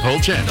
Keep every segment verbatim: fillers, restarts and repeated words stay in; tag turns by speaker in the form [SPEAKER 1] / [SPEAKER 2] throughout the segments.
[SPEAKER 1] Paul Chen.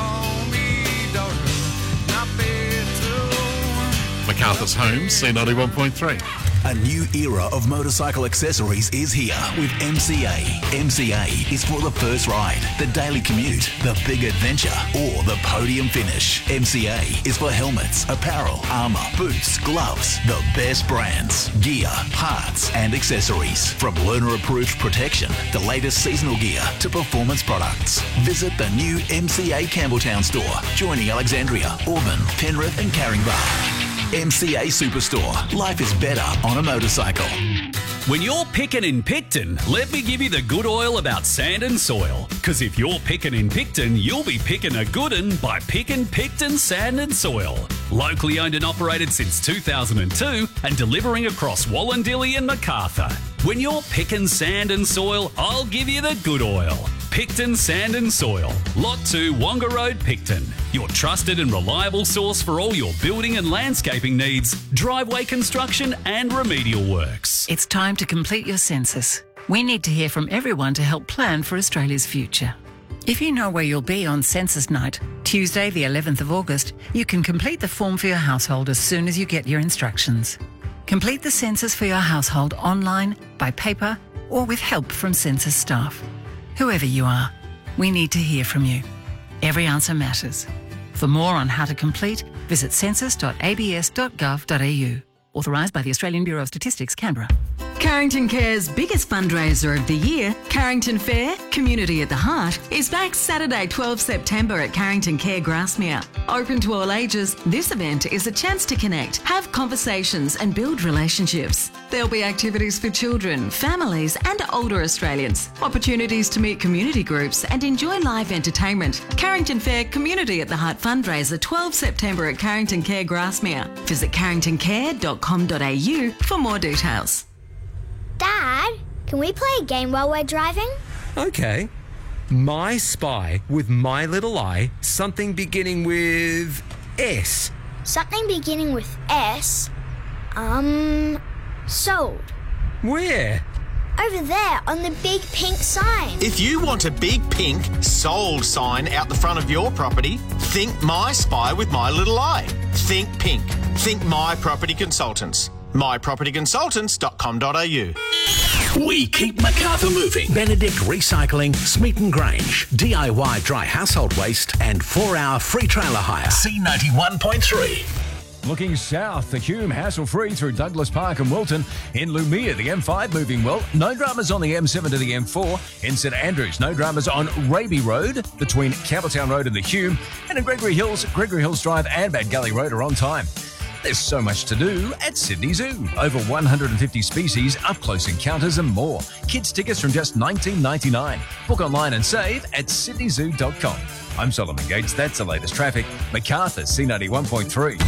[SPEAKER 1] Macarthur's Homes, C ninety-one point three.
[SPEAKER 2] A new era of motorcycle accessories is here with M C A. M C A is for the first ride, the daily commute, the big adventure, or the podium finish. M C A is for helmets, apparel, armour, boots, gloves, the best brands, gear, parts and accessories. From learner-approved protection, the latest seasonal gear to performance products. Visit the new M C A Campbelltown store, joining Alexandria, Auburn, Penrith and Caringbah. M C A Superstore. Life is better on a motorcycle.
[SPEAKER 3] When you're picking in Picton, let me give you the good oil about sand and soil. Because if you're picking in Picton, you'll be picking a good un by picking Picton Sand and Soil. Locally owned and operated since two thousand two and delivering across Wallandilly and Macarthur. When you're picking sand and soil, I'll give you the good oil. Picton Sand and Soil, Lot two, Wonga Road, Picton. Your trusted and reliable source for all your building and landscaping needs, driveway construction and remedial works.
[SPEAKER 4] It's time to complete your census. We need to hear from everyone to help plan for Australia's future. If you know where you'll be on census night, Tuesday the eleventh of August, you can complete the form for your household as soon as you get your instructions. Complete the census for your household online, by paper or with help from census staff. Whoever you are, we need to hear from you. Every answer matters. For more on how to complete, visit census dot a b s dot gov dot a u. Authorised by the Australian Bureau of Statistics, Canberra.
[SPEAKER 5] Carrington Care's biggest fundraiser of the year, Carrington Fair, Community at the Heart, is back Saturday, twelfth September at Carrington Care Grasmere. Open to all ages, this event is a chance to connect, have conversations and build relationships. There'll be activities for children, families and older Australians, opportunities to meet community groups and enjoy live entertainment. Carrington Fair, Community at the Heart fundraiser, twelfth September at Carrington Care Grasmere. Visit carrington care dot com dot a u for more details.
[SPEAKER 6] Dad, can we play a game while we're driving?
[SPEAKER 7] Okay. My Spy with My Little Eye, something beginning with S.
[SPEAKER 6] Something beginning with S? Um, sold.
[SPEAKER 7] Where?
[SPEAKER 6] Over there on the big pink sign.
[SPEAKER 8] If you want a big pink sold sign out the front of your property, think My Spy with My Little Eye. Think pink. Think My Property Consultants. my property consultants dot com dot a u.
[SPEAKER 2] We keep Macarthur moving. Benedict Recycling, Smeaton Grange, D I Y dry household waste and four-hour free trailer hire. C ninety-one point three.
[SPEAKER 9] Looking south, the Hume hassle-free through Douglas Park and Wilton. In Lumia, the M five moving well. No dramas on the M seven to the M four. In St Andrews, no dramas on Raby Road between Campbelltown Road and the Hume. And in Gregory Hills, Gregory Hills Drive and Bad Gully Road are on time. There's so much to do at Sydney Zoo. Over one hundred fifty species, up-close encounters and more. Kids tickets from just nineteen ninety-nine. Book online and save at sydney zoo dot com. I'm Solomon Gates. That's the latest traffic. Macarthur, C ninety-one point three.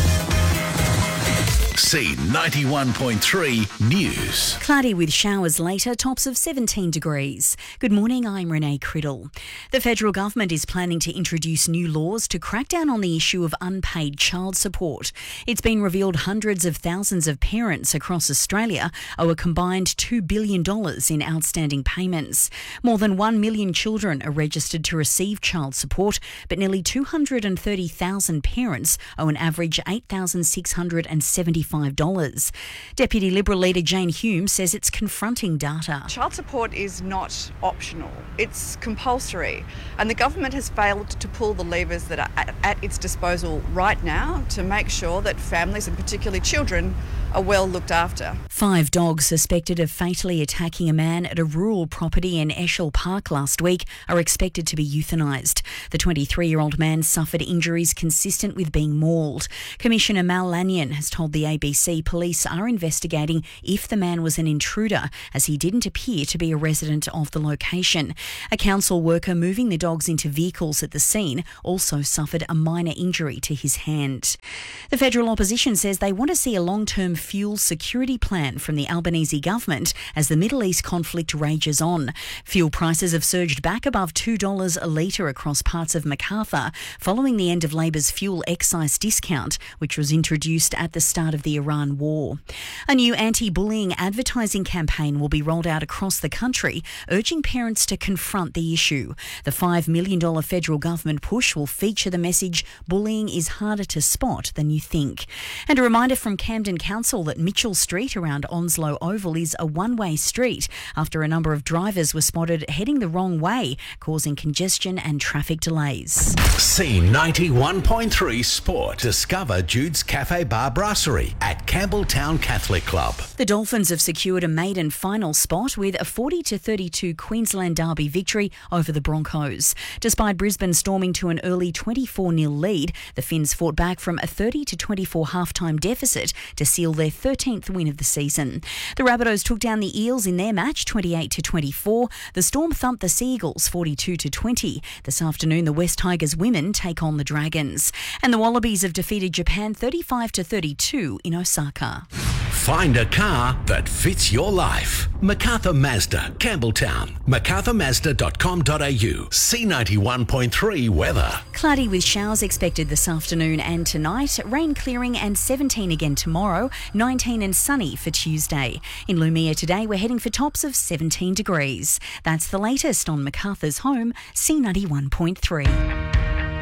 [SPEAKER 2] C ninety-one point three News.
[SPEAKER 10] Cloudy with showers later, tops of seventeen degrees. Good morning, I'm Renee Criddle. The federal government is planning to introduce new laws to crack down on the issue of unpaid child support. It's been revealed hundreds of thousands of parents across Australia owe a combined two billion dollars in outstanding payments. More than one million children are registered to receive child support, but nearly two hundred thirty thousand parents owe an average eight thousand six hundred seventy-five dollars. Deputy Liberal leader Jane Hume says it's confronting data.
[SPEAKER 11] Child support is not optional, it's compulsory, and the government has failed to pull the levers that are at, at its disposal right now to make sure that families, and particularly children, are well looked after.
[SPEAKER 10] Five dogs suspected of fatally attacking a man at a rural property in Eschol Park last week are expected to be euthanised. The twenty-three-year-old man suffered injuries consistent with being mauled. Commissioner Mal Lanyon has told the A B C police are investigating if the man was an intruder, as he didn't appear to be a resident of the location. A council worker moving the dogs into vehicles at the scene also suffered a minor injury to his hand. The federal opposition says they want to see a long-term fuel security plan from the Albanese government as the Middle East conflict rages on. Fuel prices have surged back above two dollars a litre across parts of Macarthur following the end of Labor's fuel excise discount, which was introduced at the start of the Iran war. A new anti-bullying advertising campaign will be rolled out across the country, urging parents to confront the issue. The five million dollars federal government push will feature the message, bullying is harder to spot than you think. And a reminder from Camden Council that Mitchell Street around Onslow Oval is a one-way street after a number of drivers were spotted heading the wrong way, causing congestion and traffic delays.
[SPEAKER 2] C ninety-one point three Sport. Discover Jude's Cafe Bar Brasserie at Campbelltown Catholic Club.
[SPEAKER 10] The Dolphins have secured a maiden final spot with a forty to thirty-two Queensland Derby victory over the Broncos. Despite Brisbane storming to an early twenty-four nil lead, the Finns fought back from a thirty to twenty-four halftime deficit to seal their thirteenth win of the season. The Rabbitohs took down the Eels in their match twenty-eight to twenty-four. The Storm thumped the Seagulls forty-two to twenty. This afternoon, the West Tigers women take on the Dragons. And the Wallabies have defeated Japan thirty-five to thirty-two in Osaka.
[SPEAKER 2] Find a car that fits your life. MacArthur Mazda, Campbelltown. macarthur mazda dot com dot a u. C ninety-one point three weather.
[SPEAKER 10] Cloudy with showers expected this afternoon and tonight. Rain clearing and seventeen again tomorrow. nineteen and sunny for Tuesday. In Lumia today, we're heading for tops of seventeen degrees. That's the latest on MacArthur's home, C ninety-one point three.